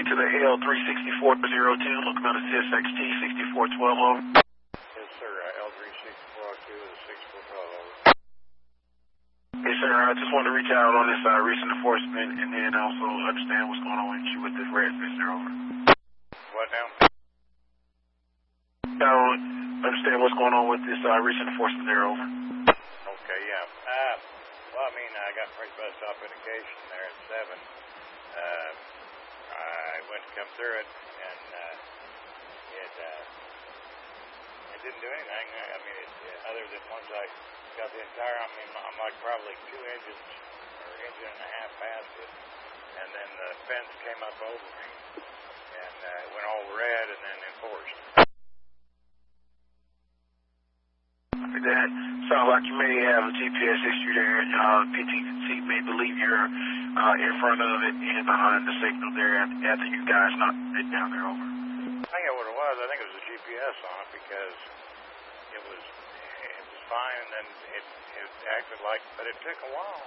to the L36402, locomotive CSXT 6412 over. Yes, sir. L36402 is 6412 over. Yes, sir. I just wanted to reach out on this recent enforcement and then also understand what's going on with you with this red fish there over. What now? I don't understand what's going on with this recent enforcement there over. Okay, yeah. Well, I mean, I got pretty bus stop indication there at 7. I went to come through it, and it didn't do anything. I mean, other than once I got the entire, I mean, I'm like probably 2 inches or inch and a half past it, and then the fence came up over me, and it went all red and then enforced. That sounds like you may have a GPS issue there. PTC may believe you're in front of it and behind the signal there after you guys knocked it down there over. I think what it was, I think it was the GPS on it because it was fine and then it acted like, but it took a while.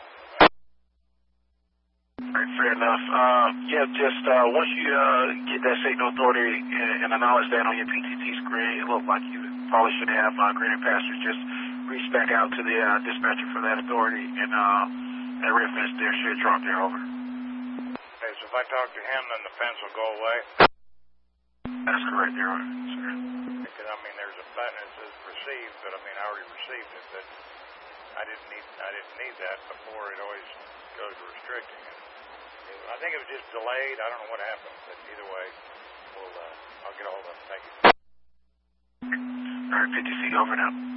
All right, fair enough. Yeah, just once you get that signal authority and acknowledge that on your PTT screen, it looked like you probably should have granted passage. Just reach back out to the dispatcher for that authority, and that red fence there should drop there over. Okay, so if I talk to him, then the fence will go away? That's correct, there, sir. Because, I mean, there's a button that says received, but I mean, I already received it, but I didn't need that before. It always goes to restricting it. I think it was just delayed. I don't know what happened, but either way, I'll get a hold of it. Thank you. All right, 50C over now.